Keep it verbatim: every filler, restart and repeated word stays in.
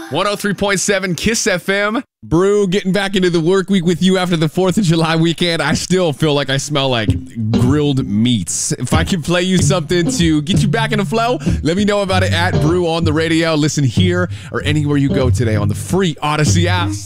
one oh three point seven Kiss F M. Brew, getting back into the work week with you after the fourth of July weekend. I still feel like I smell like grilled meats. If I can play you something to get you back in the flow, let me know about it at Brew on the radio. Listen here or anywhere you go today on the free Odyssey app.